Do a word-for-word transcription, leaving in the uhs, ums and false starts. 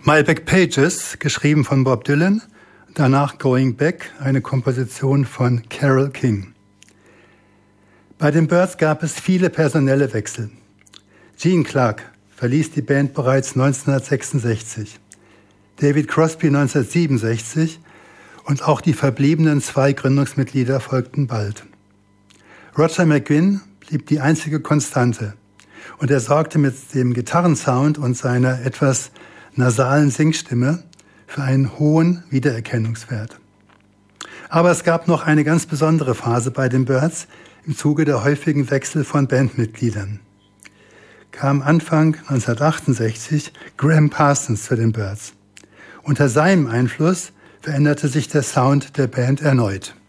My Back Pages, geschrieben von Bob Dylan, danach Going Back, eine Komposition von Carole King. Bei den Byrds gab es viele personelle Wechsel. Gene Clark verließ die Band bereits neunzehnhundertsechsundsechzig, David Crosby neunzehnhundertsiebenundsechzig und auch die verbliebenen zwei Gründungsmitglieder folgten bald. Roger McGuinn blieb die einzige Konstante und er sorgte mit dem Gitarrensound und seiner etwas nasalen Singstimme für einen hohen Wiedererkennungswert. Aber es gab noch eine ganz besondere Phase bei den Byrds im Zuge der häufigen Wechsel von Bandmitgliedern. Kam Anfang neunzehnhundertachtundsechzig Graham Parsons zu den Byrds. Unter seinem Einfluss veränderte sich der Sound der Band erneut.